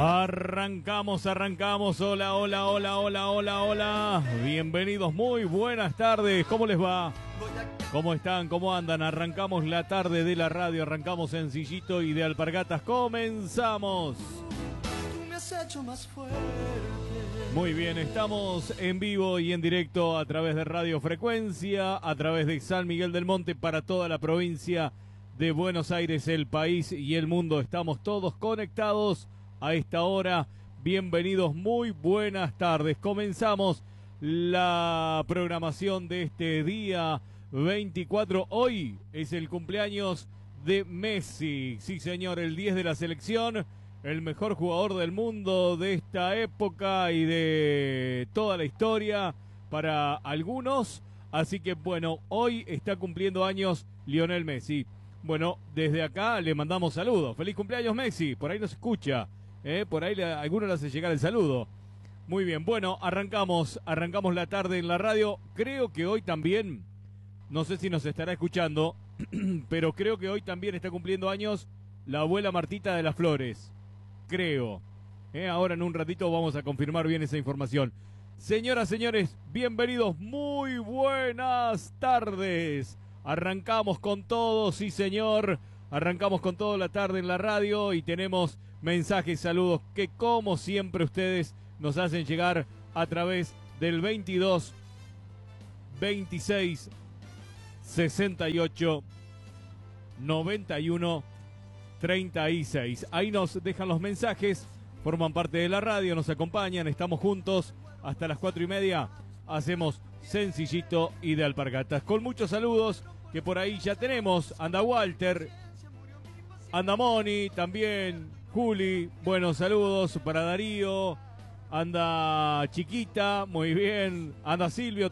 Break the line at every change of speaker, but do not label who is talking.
Arrancamos. Hola, hola, hola, hola, hola, hola. Bienvenidos, muy buenas tardes. ¿Cómo les va? ¿Cómo están? ¿Cómo andan? Arrancamos la tarde de la radio, arrancamos sencillito y de alpargatas. ¡Comenzamos! Muy bien, estamos en vivo y en directo a través de Radio Frecuencia, a través de San Miguel del Monte para toda la provincia de Buenos Aires, el país y el mundo. Estamos todos conectados a esta hora. Bienvenidos, muy buenas tardes. Comenzamos la programación de este día 24. Hoy es el cumpleaños de Messi. Sí, señor, el 10 de la selección, el mejor jugador del mundo de esta época y de toda la historia para algunos. Así que bueno, hoy está cumpliendo años Lionel Messi. Bueno, desde acá le mandamos saludos. Feliz cumpleaños, Messi. Por ahí nos escucha. Por ahí a alguno le hace llegar el saludo. Muy bien, bueno, arrancamos la tarde en la radio. Creo que hoy también, no sé si nos estará escuchando, pero creo que hoy también está cumpliendo años la abuela Martita de las Flores. Creo. Ahora en un ratito vamos a confirmar bien esa información. Señoras, señores, bienvenidos, muy buenas tardes. Arrancamos con todo, sí señor. Arrancamos con todo la tarde en la radio y tenemos mensajes, saludos que como siempre ustedes nos hacen llegar a través del 22 26 68 91 36. Ahí nos dejan los mensajes, forman parte de la radio, nos acompañan, estamos juntos hasta las 4:30. Hacemos sencillito y de alpargatas. Con muchos saludos que por ahí ya tenemos. Anda Walter, anda Moni, también Juli. Buenos saludos para Darío. Anda Chiquita, muy bien. Anda Silvio.